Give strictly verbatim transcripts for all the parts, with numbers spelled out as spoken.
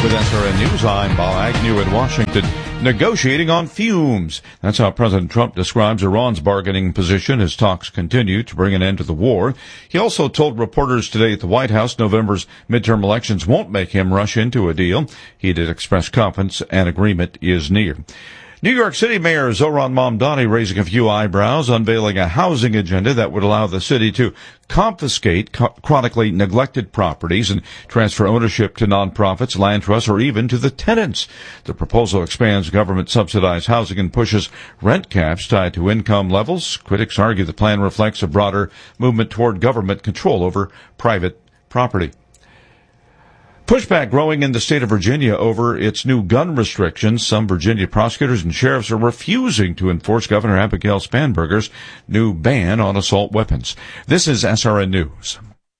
With S R N News, I'm Bob Agnew in Washington. Negotiating on fumes. That's how President Trump describes Iran's bargaining position as talks continue to bring an end to the war. He also told reporters today at the White House November's midterm elections won't make him rush into a deal. He did express confidence an agreement is near. New York City Mayor Zohran Mamdani raising a few eyebrows, unveiling a housing agenda that would allow the city to confiscate co- chronically neglected properties and transfer ownership to nonprofits, land trusts, or even to the tenants. The proposal expands government-subsidized housing and pushes rent caps tied to income levels. Critics argue the plan reflects a broader movement toward government control over private property. Pushback growing in the state of Virginia over its new gun restrictions. Some Virginia prosecutors and sheriffs are refusing to enforce Governor Abigail Spanberger's new ban on assault weapons. This is S R N News.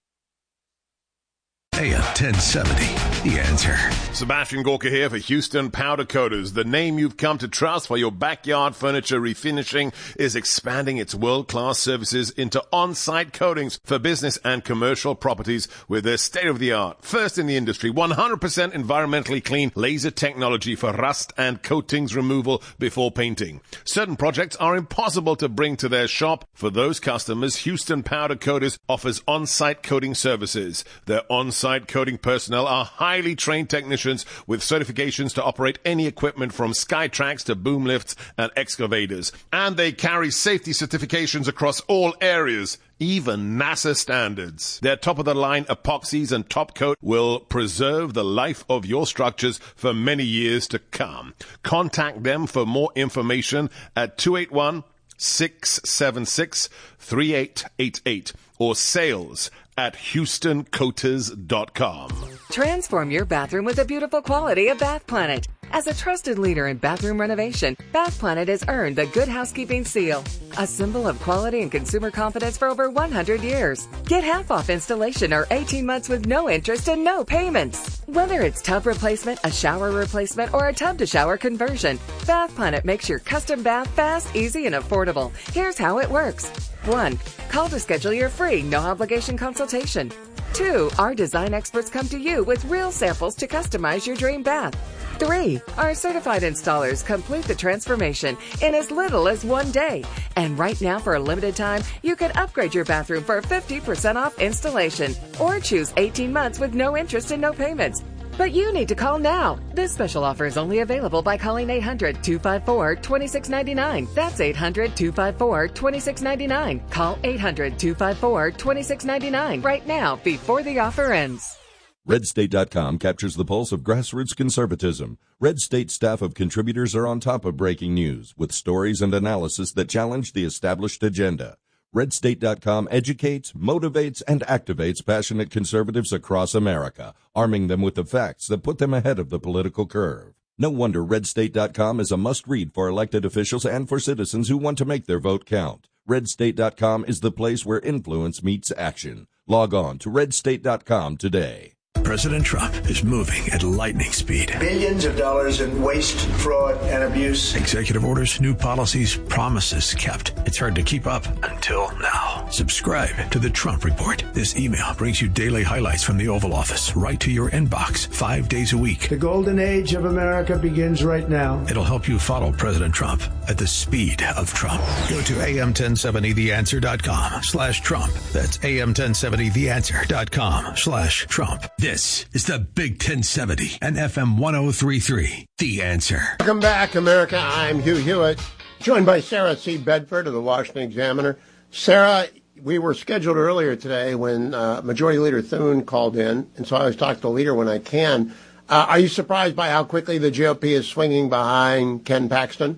A M ten seventy, The Answer. Sebastian Gorka here for Houston Powder Coaters. The name you've come to trust for your backyard furniture refinishing is expanding its world-class services into on-site coatings for business and commercial properties with their state-of-the-art, first in the industry, one hundred percent environmentally clean laser technology for rust and coatings removal before painting. Certain projects are impossible to bring to their shop. For those customers, Houston Powder Coaters offers on-site coating services. Their on-site coating personnel are highly trained technicians with certifications to operate any equipment from Skytrax to boom lifts and excavators. And they carry safety certifications across all areas, even NASA standards. Their top-of-the-line epoxies and top coat will preserve the life of your structures for many years to come. Contact them for more information at two eight one, six seven six, three eight eight eight or sales at houston coaters dot com. Transform your bathroom with the beautiful quality of Bath Planet. As a trusted leader in bathroom renovation, Bath Planet has earned the Good Housekeeping seal, a symbol of quality and consumer confidence for over one hundred years. Get half off installation or eighteen months with no interest and no payments. Whether it's tub replacement, a shower replacement, or a tub-to-shower conversion, Bath Planet makes your custom bath fast, easy, and affordable. Here's how it works. One, call to schedule your free, no-obligation consultation. Two, our design experts come to you with real samples to customize your dream bath. Three, our certified installers complete the transformation in as little as one day. And right now, for a limited time, you can upgrade your bathroom for fifty percent off installation or choose eighteen months with no interest and no payments. But you need to call now. This special offer is only available by calling eight hundred, two five four, two six nine nine. That's eight hundred, two five four, two six nine nine. Call eight hundred, two five four, two six nine nine right now before the offer ends. red state dot com captures the pulse of grassroots conservatism. Red State staff of contributors are on top of breaking news with stories and analysis that challenge the established agenda. red state dot com educates, motivates, and activates passionate conservatives across America, arming them with the facts that put them ahead of the political curve. No wonder red state dot com is a must-read for elected officials and for citizens who want to make their vote count. red state dot com is the place where influence meets action. Log on to red state dot com today. President Trump is moving at lightning speed. Billions of dollars in waste, fraud, and abuse. Executive orders, new policies, promises kept. It's hard to keep up until now. Subscribe to the Trump Report. This email brings you daily highlights from the Oval Office right to your inbox five days a week. The golden age of America begins right now. It'll help you follow President Trump at the speed of Trump. Go to A M ten seventy the answer dot com slash Trump. That's A M ten seventy the answer dot com slash Trump. This is the Big ten seventy and F M one oh three point three. The Answer. Welcome back, America. I'm Hugh Hewitt, joined by Sarah C. Bedford of the Washington Examiner. Sarah, we were scheduled earlier today when uh, Majority Leader Thune called in, and so I always talk to the leader when I can. Uh, are you surprised by how quickly the G O P is swinging behind Ken Paxton?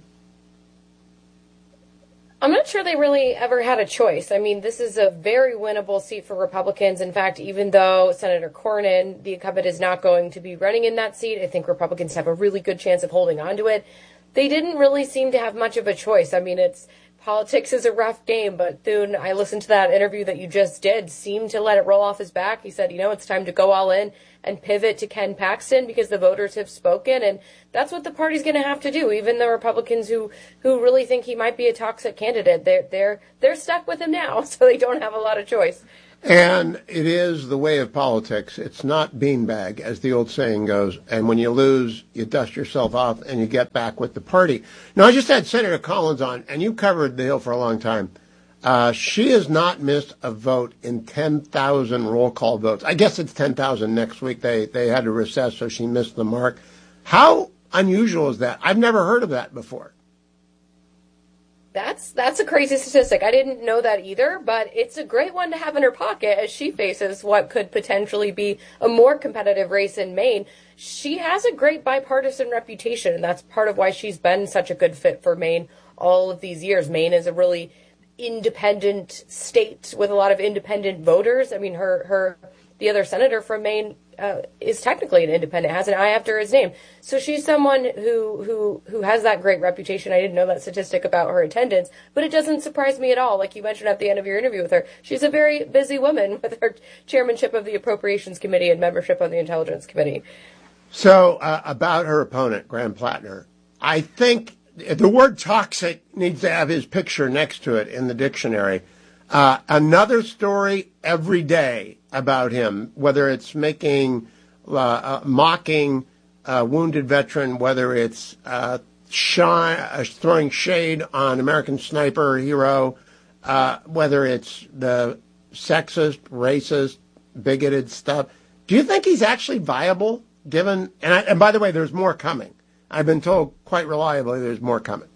I'm not sure they really ever had a choice. I mean, this is a very winnable seat for Republicans. In fact, even though Senator Cornyn, the incumbent, is not going to be running in that seat, I think Republicans have a really good chance of holding on to it. They didn't really seem to have much of a choice. I mean, it's politics is a rough game, but Thune, I listened to that interview that you just did, seemed to let it roll off his back. He said, you know, it's time to go all in and pivot to Ken Paxton because the voters have spoken, and that's what the party's going to have to do. Even the Republicans who, who really think he might be a toxic candidate, they're they're they're stuck with him now, so they don't have a lot of choice. And it is the way of politics. It's not beanbag, as the old saying goes. And when you lose, you dust yourself off and you get back with the party. Now, I just had Senator Collins on, and you covered the Hill for a long time. Uh, she has not missed a vote in ten thousand roll call votes. I guess it's ten thousand next week. They, they had to recess, so she missed the mark. How unusual is that? I've never heard of that before. That's that's a crazy statistic. I didn't know that either, but it's a great one to have in her pocket as she faces what could potentially be a more competitive race in Maine. She has a great bipartisan reputation, and that's part of why she's been such a good fit for Maine all of these years. Maine is a really independent state with a lot of independent voters. I mean, her her the other senator from Maine uh, is technically an independent, has an I after his name. So she's someone who, who, who has that great reputation. I didn't know that statistic about her attendance, but it doesn't surprise me at all. Like you mentioned at the end of your interview with her, she's a very busy woman with her chairmanship of the Appropriations Committee and membership on the Intelligence Committee. So uh, about her opponent, Graham Plattner, I think the word toxic needs to have his picture next to it in the dictionary. Uh, another story every day about him, whether it's making, uh, uh, mocking a wounded veteran, whether it's uh, shy, uh, throwing shade on American Sniper hero, uh, whether it's the sexist, racist, bigoted stuff. Do you think he's actually viable, given, and, I, and by the way, there's more coming. I've been told quite reliably there's more coming.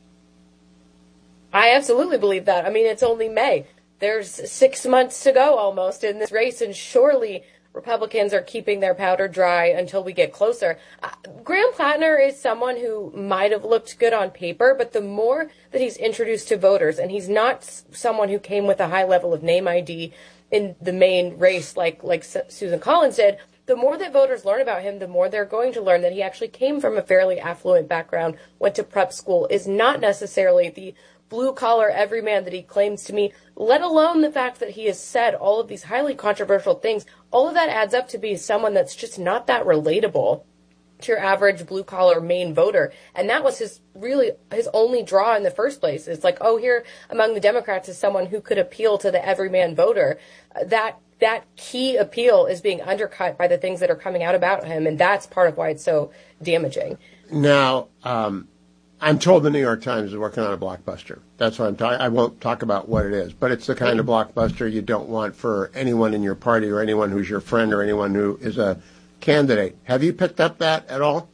I absolutely believe that. I mean, it's only May. There's six months to go almost in this race, and surely Republicans are keeping their powder dry until we get closer. Uh, Graham Plattner is someone who might have looked good on paper, but the more that he's introduced to voters, and he's not someone who came with a high level of name I D in the main race like, like Susan Collins did, the more that voters learn about him, the more they're going to learn that he actually came from a fairly affluent background, went to prep school, is not necessarily the blue-collar everyman that he claims to be, let alone the fact that he has said all of these highly controversial things. All of that adds up to be someone that's just not that relatable to your average blue-collar Maine voter. And that was his really his only draw in the first place. It's like, oh, here among the Democrats is someone who could appeal to the everyman voter. That that key appeal is being undercut by the things that are coming out about him, and that's part of why it's so damaging. Now, um I'm told the New York Times is working on a blockbuster. That's what I'm talking. I won't talk about what it is, but it's the kind of blockbuster you don't want for anyone in your party or anyone who's your friend or anyone who is a candidate. Have you picked up that at all?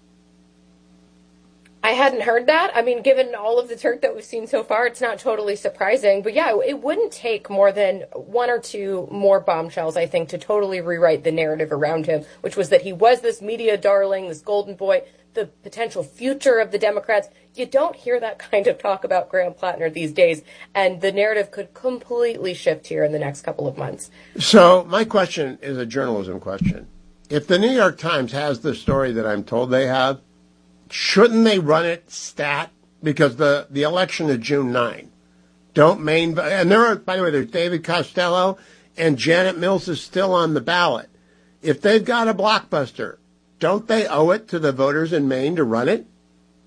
I hadn't heard that. I mean, given all of the Turk that we've seen so far, it's not totally surprising. But yeah, it wouldn't take more than one or two more bombshells, I think, to totally rewrite the narrative around him, which was that he was this media darling, this golden boy, the potential future of the Democrats. You don't hear that kind of talk about Graham Plattner these days, and the narrative could completely shift here in the next couple of months. So my question is a journalism question. If the New York Times has the story that I'm told they have, shouldn't they run it stat? Because the, the election is June ninth. Don't Maine, and there are, by the way, there's David Costello and Janet Mills is still on the ballot. If they've got a blockbuster, don't they owe it to the voters in Maine to run it?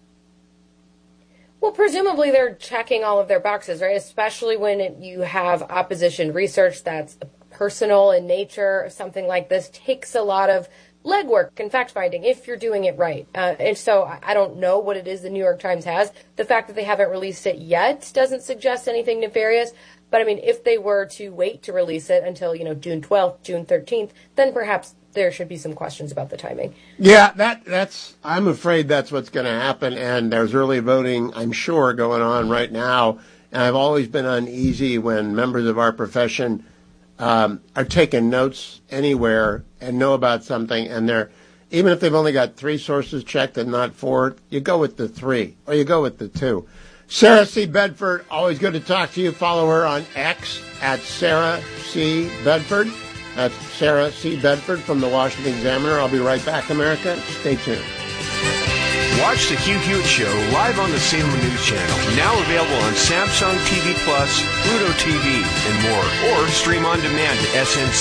Well, presumably they're checking all of their boxes, right? Especially when it, you have opposition research that's personal in nature. Something like this takes a lot of legwork and fact-finding if you're doing it right. Uh, and so I, I don't know what it is the New York Times has. The fact that they haven't released it yet doesn't suggest anything nefarious. But, I mean, if they were to wait to release it until, you know, June twelfth, June thirteenth, then perhaps there should be some questions about the timing. Yeah, that that's. I'm afraid that's what's going to happen. And there's early voting, I'm sure, going on right now. And I've always been uneasy when members of our profession um, are taking notes anywhere and know about something, and they're, even if they've only got three sources checked and not four, you go with the three or you go with the two. Sarah C. Bedford, always good to talk to you. Follow her on X at Sarah C. Bedford. That's Sarah C. Bedford from the Washington Examiner. I'll be right back, America. Stay tuned. Watch the Hugh Hewitt Show live on the Salem News Channel. Now available on Samsung T V Plus, Pluto T V, and more. Or stream on demand at S N